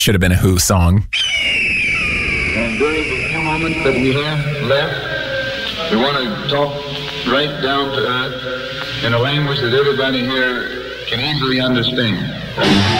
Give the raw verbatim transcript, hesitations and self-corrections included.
Should have been a Who song. And during the few moments that we have left, we want to talk right down to earth in a language that everybody here can easily understand.